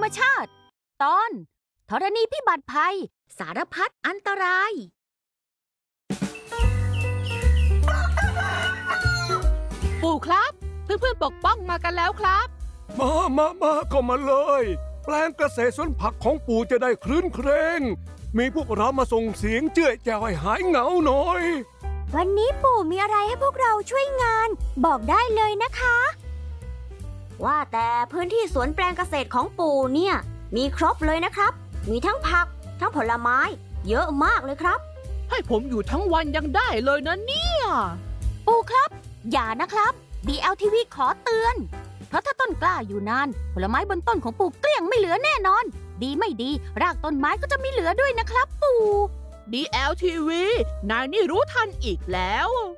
มชาติตอนธรณีพิบัติภัยสารพัดอันตรายปู่ครับเพื่อนๆปกป้องมากันแล้วครับมาเข้ามาเลยแปลงเกษตรสวนผักของปู่จะได้คลื้นเครงมีพวกเรามาส่งเสียงเจื้อยแจ้วให้หายเหงาหน่อยวันนี้ปู่มีอะไรให้พวกเราช่วยงานบอกได้เลยนะคะว่าแต่พื้นที่สวนแปลงเกษตรของปู่เนี่ยมีครบเลยนะครับมีทั้งผักทั้งผลไม้เยอะมากเลยครับให้ผมอยู่ทั้งวันยังได้เลยนะเนี่ยปู่ครับอย่านะครับ DLTV ขอเตือนเพราะถ้าต้นกล้าอยู่นานผลไม้บนต้นของปู่เกลี้ยงไม่เหลือแน่นอนดีไม่ดีรากต้นไม้ก็จะไม่เหลือด้วยนะครับปู่ DLTV นายนี่รู้ทันอีกแล้ว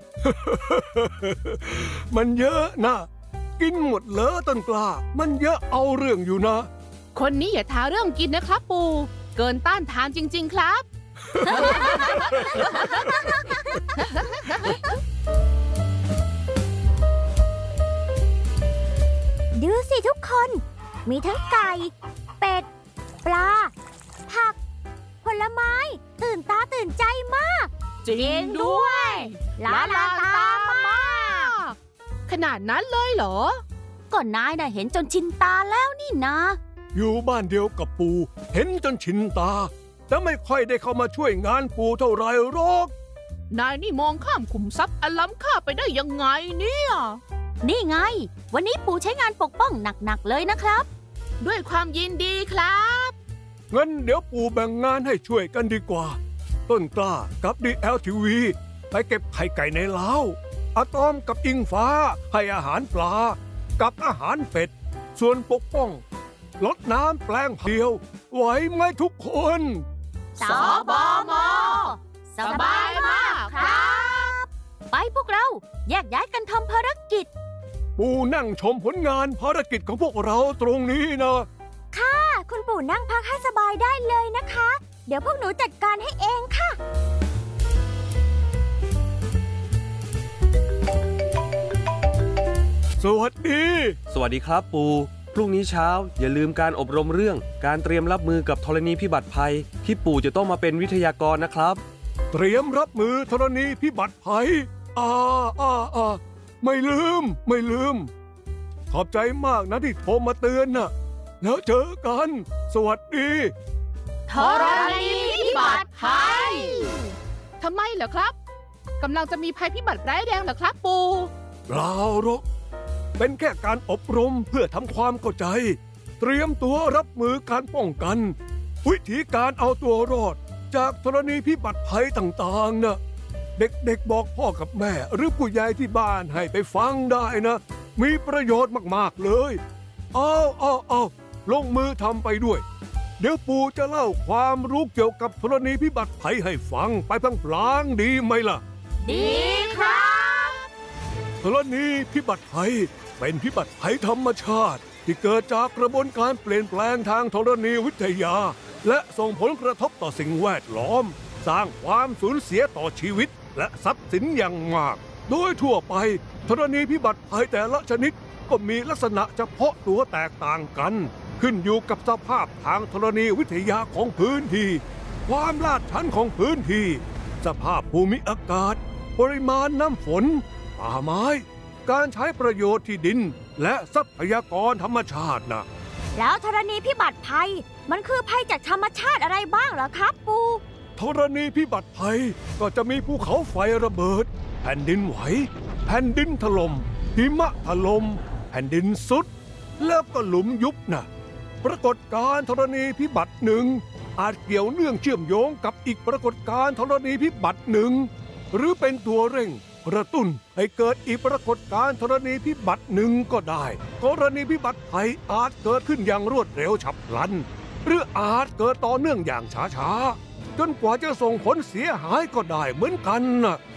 มันเยอะนะกินหมดเลยต้นกล้ามันเยอะเอาเรื่องอยู่นะคนนี้อย่าท้าเรื่องกินนะครับปู่เกินต้านทานจริงๆครับดูสิทุกคนมีทั้งไก่เป็ดปลาผักผลไม้ตื่นตาตื่นใจมากจริงด้วยล้าตามากขนาดนั้นเลยเหรอก็นายน่ะเห็นจนชินตาแล้วนี่นะอยู่บ้านเดียวกับปู่เห็นจนชินตาแต่ไม่ค่อยได้เข้ามาช่วยงานปู่เท่าไรหรอกนายนี่มองข้ามขุมทรัพย์อันล้ำค่าไปได้ยังไงเนี่ยนี่ไงวันนี้ปู่ใช้งานปกป้องหนักๆเลยนะครับด้วยความยินดีครับงั้นเดี๋ยวปู่แบ่งงานให้ช่วยกันดีกว่าต้นกล้ากับ DLTV ไปเก็บไข่ไก่ในเล้าอะตอมกับอิงฟ้าให้อาหารปลากับอาหารเป็ดส่วนปกป้องลดน้ำแปลงเดียวไหวไหมทุกคนสบม.สบายมากครับไปพวกเราแยกย้ายกันทำภารกิจปู่นั่งชมผลงานภารกิจของพวกเราตรงนี้นะค่ะคุณปู่นั่งพักให้สบายได้เลยนะคะเดี๋ยวพวกหนูจัดการให้เองค่ะสวัสดีครับปู่พรุ่งนี้เช้าอย่าลืมการอบรมเรื่องการเตรียมรับมือกับธรณีพิบัติภัยที่ปู่จะต้องมาเป็นวิทยากรนะครับเตรียมรับมือธรณีพิบัติภัยไม่ลืมขอบใจมากนะที่โทรมาเตือนนะแล้วเจอกันสวัสดีธรณีพิบัติภัยทำไมเหรอครับกำลังจะมีภัยพิบัติร้ายแรงเหรอครับปู่เปล่าหรอกเป็นแค่การอบรมเพื่อทำความเข้าใจเตรียมตัวรับมือการป้องกันวิธีการเอาตัวรอดจากธรณีพิบัติภัยต่างๆนะเด็กๆบอกพ่อกับแม่หรือผู้ใหญ่ที่บ้านให้ไปฟังได้นะมีประโยชน์มากๆเลยเอาลงมือทำไปด้วยเดี๋ยวปู่จะเล่าความรู้เกี่ยวกับธรณีพิบัติภัยให้ฟังไปพลางๆดีไหมล่ะดีครับธรณีพิบัติภัยเป็นพิบัติภัยธรรมชาติที่เกิดจากกระบวนการเปลี่ยนแปลงทางธรณีวิทยาและส่งผลกระทบต่อสิ่งแวดล้อมสร้างความสูญเสียต่อชีวิตและทรัพย์สินอย่างมากโดยทั่วไปธรณีพิบัติภัยแต่ละชนิดก็มีลักษณะเฉพาะตัวแตกต่างกันขึ้นอยู่กับสภาพทางธรณีวิทยาของพื้นที่ความลาดชันของพื้นที่สภาพภูมิอากาศปริมาณน้ำฝนป่าไม้การใช้ประโยชน์ที่ดินและทรัพยากรธรรมชาตินะแล้วธรณีพิบัติภัยมันคือภัยจากธรรมชาติอะไรบ้างเหรอครับปู่ธรณีพิบัติภัยก็จะมีภูเขาไฟระเบิดแผ่นดินไหวแผ่นดินถล่มหิมะถล่มแผ่นดินสุดแล้วก็หลุมยุบนะปรากฏการณ์ธรณีพิบัติหนึ่งอาจเกี่ยวเนื่องเชื่อมโยงกับอีกปรากฏการณ์ธรณีพิบัติหนึ่งหรือเป็นตัวเร่งกระตุ้นให้เกิดอีกปรากฏการณ์ธรณีพิบัติหนึ่งก็ได้กรณีพิบัติภัยอาจเกิดขึ้นอย่างรวดเร็วฉับพลันหรืออาจเกิดต่อเนื่องอย่างช้าๆจนกว่าจะส่งผลเสียหายก็ได้เหมือนกันนะ